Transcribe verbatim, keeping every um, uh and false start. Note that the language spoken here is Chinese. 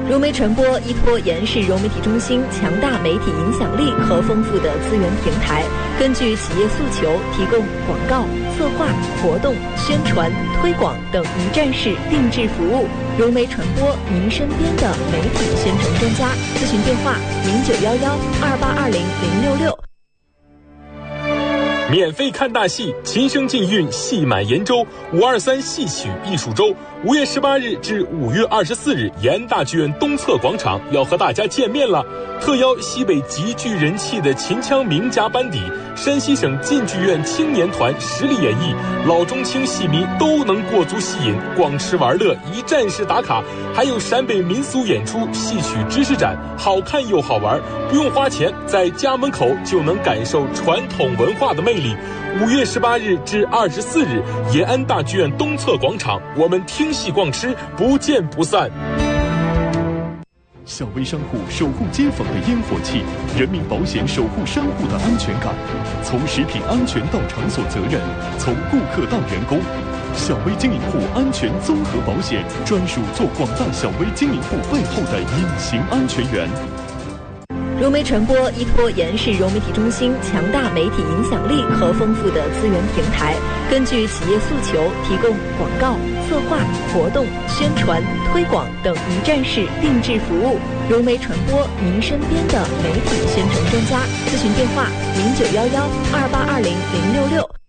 融媒传播依托延世融媒体中心强大媒体影响力和丰富的资源平台，根据企业诉求，提供广告、策划、活动、宣传、推广等一站式定制服务。融媒传播，您身边的媒体宣传专家。咨询电话：零九幺幺二八二零零六六。 免费看大戏，琴声尽韵，戏满延州。五二三戏曲艺术周，五月十八日至五月二十四日，延安大剧院东侧广场要和大家见面了。特邀西北极具人气的秦腔名家班底，山西省晋剧院青年团实力演绎，老中青戏迷都能过足戏瘾，逛吃玩乐，一站式打卡。还有陕北民俗演出、戏曲知识展，好看又好玩，不用花钱，在家门口就能感受传统文化的魅力。五月十八日至二十四日，延安大剧院东侧广场，我们听戏逛吃，不见不散。 小微商户守护街坊的烟火气，人民保险守护商户的安全感，从食品安全到场所责任，从顾客到员工。小微经营户安全综合保险，专属做广大小微经营户背后的隐形安全员。 融媒传播依托延世融媒体中心强大媒体影响力和丰富的资源平台，根据企业诉求，提供广告、策划、活动、宣传、推广等一站式定制服务。融媒传播，您身边的媒体宣传专家。咨询电话：零九幺幺二八二零零六六。